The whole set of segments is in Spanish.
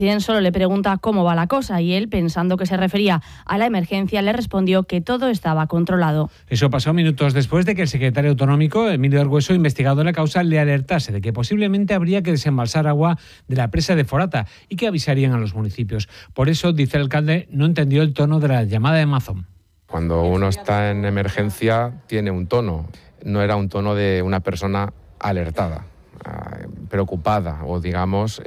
presidente solo le pregunta cómo va la cosa y él, pensando que se refería a la emergencia, le respondió que todo estaba controlado. Eso pasó minutos después de que el secretario autonómico, Emilio Argueso, investigado en la causa, le alertase de que posiblemente habría que desembalsar agua de la presa de Forata y que avisarían a los municipios. Por eso, dice el alcalde, no entendió el tono de la llamada de Mazón. Cuando uno está en emergencia tiene un tono, no era un tono de una persona alertada, preocupada o digamos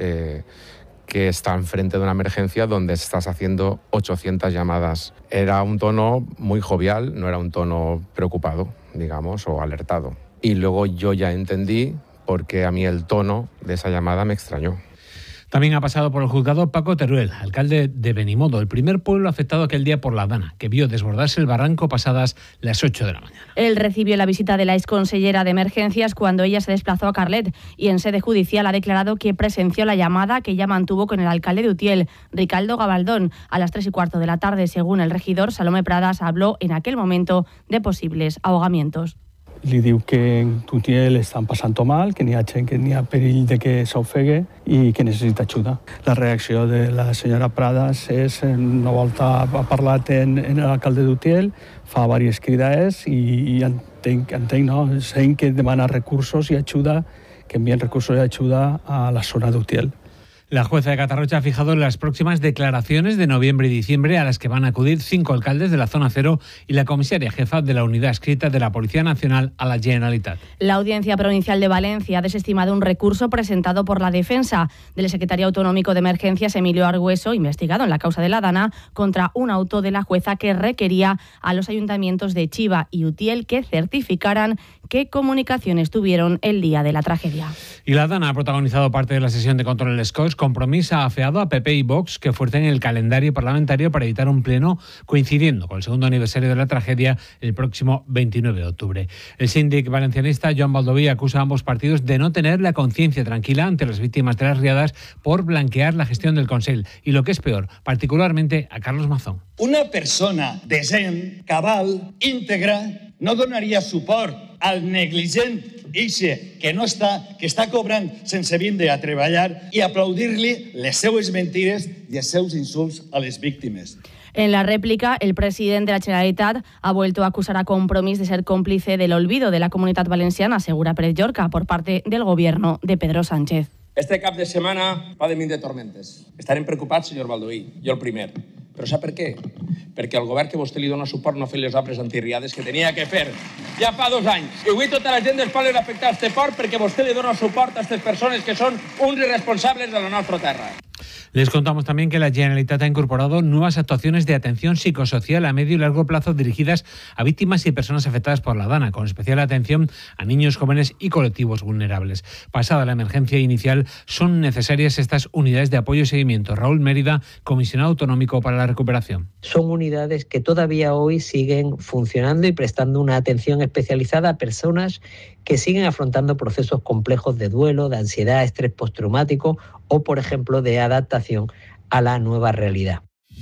que está enfrente de una emergencia donde estás haciendo 800 llamadas. Era un tono muy jovial, no era un tono preocupado, digamos, o alertado. Y luego yo ya entendí por qué a mí el tono de esa llamada me extrañó. También ha pasado por el juzgado Paco Teruel, alcalde de Benimodo, el primer pueblo afectado aquel día por la Dana, que vio desbordarse el barranco pasadas las 8 de la mañana. Él recibió la visita de la exconsellera de Emergencias cuando ella se desplazó a Carlet y en sede judicial ha declarado que presenció la llamada que ella mantuvo con el alcalde de Utiel, Ricaldo Gabaldón, a las 3:15 de la tarde. Según el regidor, Salomé Pradas habló en aquel momento de posibles ahogamientos. Li diu que en Utiel estan passant mal, que n'hi ha perill de que s'ofegui i que necessita ajuda. La reacció de la senyora Pradas és, una volta ha parlat en l'alcalde d'Utiel, fa diverses cridades i entenc no? Sent que demana recursos i ajuda, que envien recursos i ajuda a la zona d'Utiel. La jueza de Catarrocha ha fijado las próximas declaraciones de noviembre y diciembre a las que van a acudir 5 alcaldes de la Zona Cero y la comisaria jefa de la Unidad Adscrita de la Policía Nacional a la Generalitat. La Audiencia Provincial de Valencia ha desestimado un recurso presentado por la defensa del secretario autonómico de Emergencias, Emilio Argueso, investigado en la causa de la Dana, contra un auto de la jueza que requería a los ayuntamientos de Chiva y Utiel que certificaran qué comunicaciones tuvieron el día de la tragedia. Y la Dana ha protagonizado parte de la sesión de control en les Corts. Compromís ha afeado a PP y Vox que fuercen el calendario parlamentario para evitar un pleno coincidiendo con el segundo aniversario de la tragedia el próximo 29 de octubre. El síndic valencianista Joan Baldoví acusa a ambos partidos de no tener la conciencia tranquila ante las víctimas de las riadas por blanquear la gestión del Consell y, lo que es peor, particularmente a Carlos Mazón. Una persona decent, cabal, íntegra, no donaria suport al negligent ixe que està cobrant sense vindre a treballar i aplaudir-li les seues mentides i els seus insults a les víctimes. En la réplica, el presidente de la Generalitat ha vuelto a acusar a Compromís de ser cómplice del olvido de la Comunitat Valenciana, asegura Pérez Llorca, por parte del gobierno de Pedro Sánchez. Este cap de setmana va de vint de tormentes. Estarem preocupats, senyor Baldoví, jo el primer. Però sap per què? Perquè el govern que vostè li dona suport no ha fet les obres antirriades que tenia que fer ja fa 2 anys. I avui tota la gent dels pobles afectats té por perquè vostè li dona suport a aquestes persones que són uns irresponsables de la nostra terra. Les contamos también que la Generalitat ha incorporado nuevas actuaciones de atención psicosocial a medio y largo plazo dirigidas a víctimas y personas afectadas por la Dana, con especial atención a niños, jóvenes y colectivos vulnerables. Pasada la emergencia inicial, son necesarias estas unidades de apoyo y seguimiento. Raúl Mérida, comisionado autonómico para la recuperación. Son unidades que todavía hoy siguen funcionando y prestando una atención especializada a personas que siguen afrontando procesos complejos de duelo, de ansiedad, estrés postraumático o, por ejemplo, de adaptación a la nueva realidad.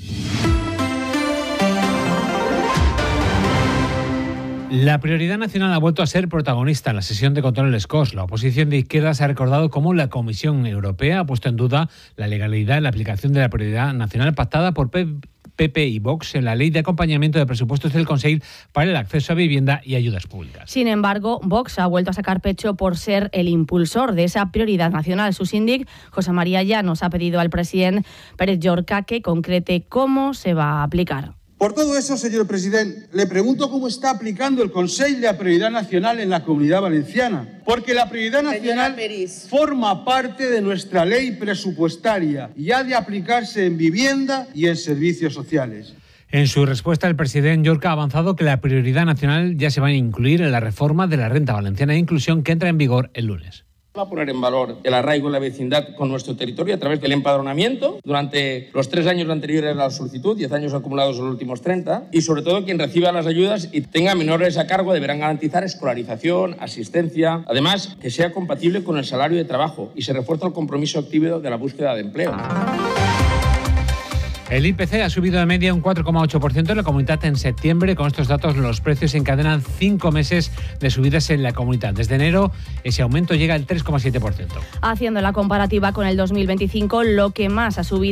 La prioridad nacional ha vuelto a ser protagonista en la sesión de control en les Corts. La oposición de izquierdas ha recordado cómo la Comisión Europea ha puesto en duda la legalidad en la aplicación de la prioridad nacional pactada por PP y Vox en la Ley de Acompañamiento de Presupuestos del Consell para el acceso a vivienda y ayudas públicas. Sin embargo, Vox ha vuelto a sacar pecho por ser el impulsor de esa prioridad nacional. Su síndic, José María Llanos, ha pedido al presidente Pérez Llorca que concrete cómo se va a aplicar. Por todo eso, señor presidente, le pregunto cómo está aplicando el Consell la prioridad nacional en la Comunidad Valenciana. Porque la prioridad nacional forma parte de nuestra ley presupuestaria y ha de aplicarse en vivienda y en servicios sociales. En su respuesta, el presidente Llorca ha avanzado que la prioridad nacional ya se va a incluir en la reforma de la Renta Valenciana de Inclusión que entra en vigor el lunes. Va a poner en valor el arraigo en la vecindad con nuestro territorio a través del empadronamiento durante los 3 años anteriores a la solicitud, 10 años acumulados en los últimos 30, y sobre todo quien reciba las ayudas y tenga menores a cargo deberán garantizar escolarización, asistencia, además que sea compatible con el salario de trabajo y se refuerza el compromiso activo de la búsqueda de empleo. El IPC ha subido de media un 4,8% en la Comunitat en septiembre. Con estos datos, los precios encadenan 5 meses de subidas en la Comunitat. Desde enero, ese aumento llega al 3,7%. Haciendo la comparativa con el 2025, lo que más ha subido